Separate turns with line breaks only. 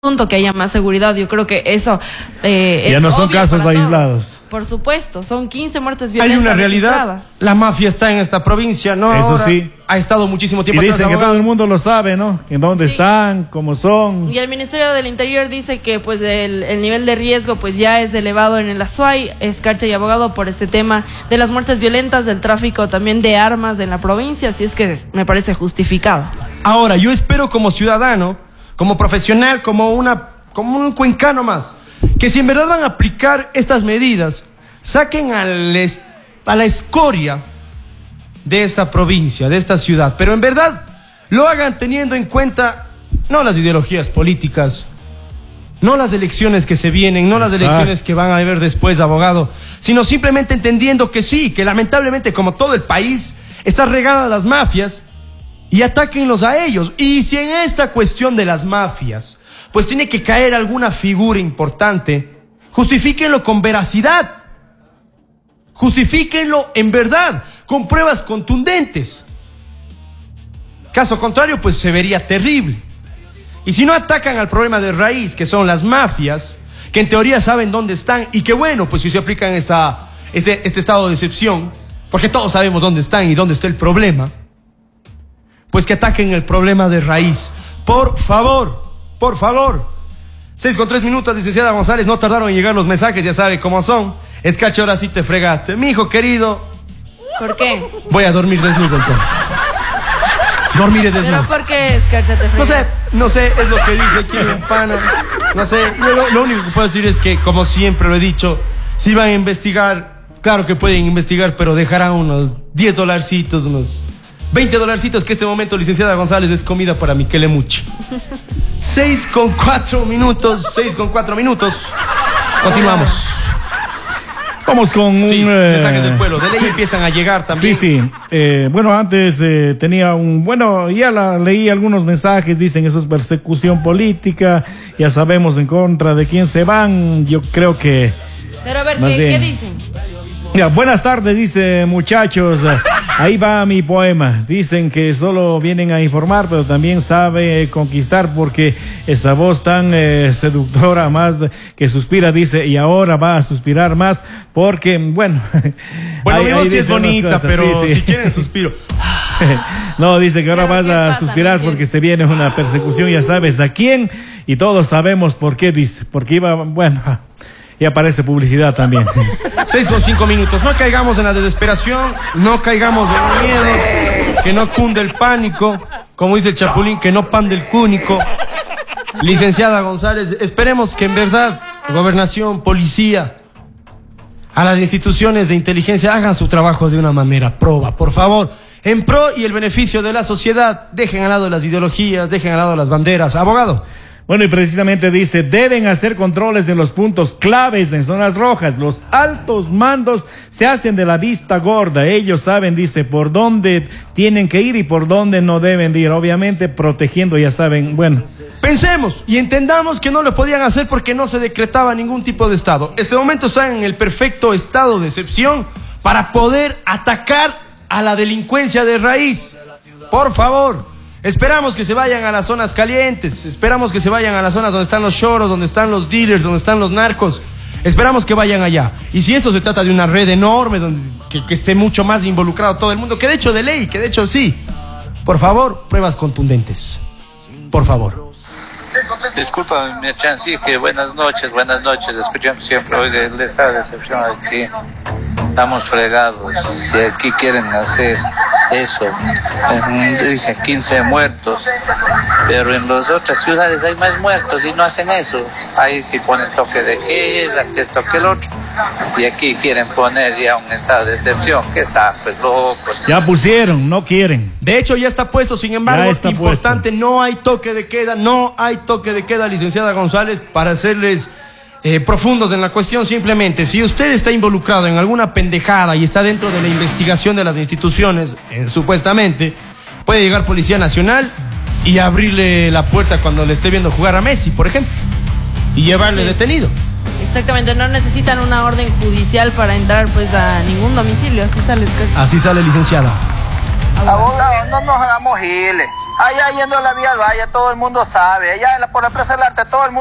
punto, que haya más seguridad. Yo creo que eso
ya no son casos aislados.
Por supuesto, son 15 muertes violentas.
Hay una realidad, la mafia está en esta provincia, ¿no?
Eso
ahora
sí.
Ha estado muchísimo tiempo.
Y dicen que todo el mundo lo sabe, ¿no? En dónde están, cómo son.
Y el Ministerio del Interior dice que pues el nivel de riesgo pues ya es elevado en el Azuay, Escarcha y Abogado, por este tema de las muertes violentas, del tráfico también de armas en la provincia, así es que me parece justificado.
Ahora, yo espero como ciudadano, como profesional, como un cuencano más, que si en verdad van a aplicar estas medidas, saquen a la escoria de esta provincia, de esta ciudad, pero en verdad lo hagan teniendo en cuenta no las ideologías políticas, no las elecciones que se vienen, no las elecciones que van a haber después, abogado, sino simplemente entendiendo que sí, que lamentablemente como todo el país está regada a las mafias, y atáquenlos a ellos. Y si en esta cuestión de las mafias pues tiene que caer alguna figura importante, justifíquenlo con veracidad, justifíquenlo en verdad, con pruebas contundentes. Caso contrario, pues se vería terrible. Y si no atacan al problema de raíz, que son las mafias, que en teoría saben dónde están, y que bueno, pues si se aplican este estado de excepción, porque todos sabemos dónde están y dónde está el problema, pues que ataquen el problema de raíz. Por favor, por favor. 6:03, licenciada González, no tardaron en llegar los mensajes, ya sabe cómo son. Escarcha, ahora sí te fregaste. Mi hijo querido.
¿Por qué?
Voy a dormir desnudo entonces. Dormiré desnudo.
¿Pero por qué, Escarcha, te fregaste?
No sé, es lo que dice aquí un pana. No sé, lo único que puedo decir es que, como siempre lo he dicho, si van a investigar, claro que pueden investigar, pero dejarán unos $10, unos $20, que este momento, licenciada González, es comida para Miquele Muchi. 6:04. 6:04. Continuamos.
Vamos con
mensajes del pueblo. De ley empiezan a llegar también.
Sí. Bueno, antes tenía leí algunos mensajes, dicen eso es persecución política, ya sabemos en contra de quién se van. Yo creo que...
Pero a ver, ¿qué dicen?
Mira, buenas tardes, dice muchachos, ahí va mi poema. Dicen que solo vienen a informar, pero también sabe conquistar, porque esa voz tan seductora más que suspira, dice, y ahora va a suspirar más, porque, bueno...
Bueno, mi voz sí es bonita, pero sí. Si quieren suspiro.
No, dice que ahora vas a suspirar porque se viene una persecución, ya sabes a quién, y todos sabemos por qué, dice, porque iba, bueno... Y aparece publicidad también.
6:05. No caigamos en la desesperación, no caigamos en el miedo, que no cunde el pánico, como dice el Chapulín, que no pande el cúnico. Licenciada González, esperemos que en verdad gobernación, policía, a las instituciones de inteligencia hagan su trabajo de una manera proba, por favor, en pro y el beneficio de la sociedad. Dejen al lado las ideologías, dejen al lado las banderas. Abogado.
Bueno, y precisamente dice, deben hacer controles en los puntos claves, en zonas rojas. Los altos mandos se hacen de la vista gorda. Ellos saben, dice, por dónde tienen que ir y por dónde no deben de ir. Obviamente protegiendo, ya saben, bueno.
Pensemos y entendamos que no lo podían hacer porque no se decretaba ningún tipo de estado. Este momento están en el perfecto estado de excepción para poder atacar a la delincuencia de raíz. Por favor. Esperamos que se vayan a las zonas calientes, esperamos que se vayan a las zonas donde están los choros, donde están los dealers, donde están los narcos. Esperamos que vayan allá. Y si esto se trata de una red enorme, que esté mucho más involucrado todo el mundo, que de hecho de ley, que de hecho sí. Por favor, pruebas contundentes. Por favor.
Disculpa, mi chancije, buenas noches. Escuchamos siempre hoy del estado de excepción aquí. Estamos fregados. Si aquí quieren hacer eso, dicen 15 muertos, pero en las otras ciudades hay más muertos y no hacen eso. Ahí sí ponen toque de queda, que esto, que el otro. Y aquí quieren poner ya un estado de excepción, que está pues locos.
Ya pusieron, no quieren.
De hecho ya está puesto, sin embargo, es importante, no hay toque de queda, licenciada González, para hacerles profundos en la cuestión. Simplemente, si usted está involucrado en alguna pendejada y está dentro de la investigación de las instituciones, supuestamente, puede llegar Policía Nacional y abrirle la puerta cuando le esté viendo jugar a Messi, por ejemplo, y llevarle detenido.
Exactamente, no necesitan una orden judicial para entrar pues a ningún domicilio, así sale.
Así sale, licenciada.
Abogado, no nos hagamos giles. Allá yendo a la Vía al Valle, todo el mundo sabe. Allá por la Plaza del Arte, todo el mundo